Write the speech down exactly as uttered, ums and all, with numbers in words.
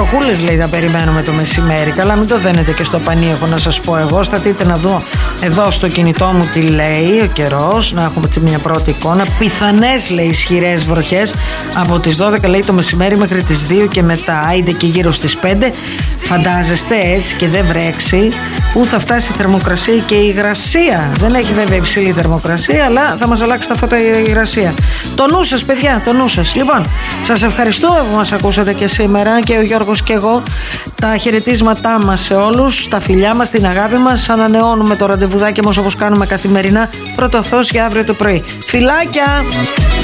βροχούλες λέει θα περιμένουμε το μεσημέρι. Καλά, μην το δένετε και στο πανί, έχω να σας πω εγώ. Σταθείτε να δω εδώ στο κινητό μου τι λέει ο καιρός, να έχουμε μια πρώτη εικόνα. Πιθανές λέει ισχυρές βροχές από τις δώδεκα λέει το μεσημέρι μέχρι τις δύο και μετά. Άιντε και γύρω στις πέντε. Φαντάζεστε έτσι και δεν βρέξει, πού θα φτάσει η θερμοκρασία και η υγρασία. Δεν έχει βέβαια υψηλή θερμοκρασία, αλλά θα μας αλλάξει τα φώτα η υγρασία. Το νου σας, παιδιά, το νου σας. Λοιπόν, σας ευχαριστούμε που μας ακούσατε και σήμερα, και ο Γιώργος και εγώ. Τα χαιρετίσματά μας σε όλους, τα φιλιά μας, την αγάπη μας. Ανανεώνουμε το ραντεβουδάκι μας όπως κάνουμε καθημερινά. Πρώτο Θεός για αύριο το πρωί. Φιλάκια!